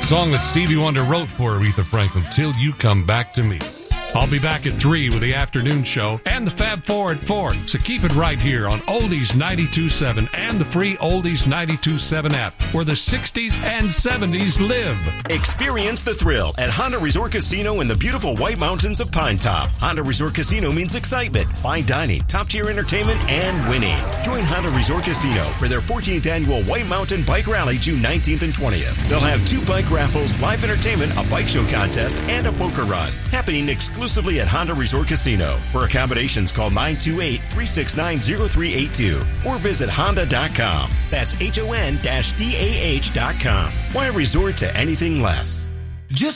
Song that Stevie Wonder wrote for Aretha Franklin, Till You Come Back to Me. I'll be back at 3 with the afternoon show and the Fab 4 at 4. So keep it right here on Oldies 92.7 and the free Oldies 92.7 app, where the 60s and 70s live. Experience the thrill at Honda Resort Casino in the beautiful White Mountains of Pine Top. Honda Resort Casino means excitement, fine dining, top-tier entertainment, and winning. Join Honda Resort Casino for their 14th annual White Mountain Bike Rally, June 19th and 20th. They'll have 2 bike raffles, live entertainment, a bike show contest, and a poker run, happening exclusively at Honda Resort Casino. For accommodations, call 928-369-0382 or visit honda.com. That's HON-DAH.com. Why resort to anything less? Just